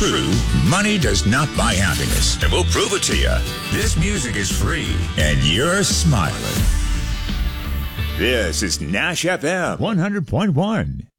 true, money does not buy happiness. And we'll prove it to you. This music is free, and you're smiling. This is Nash FM 100.1.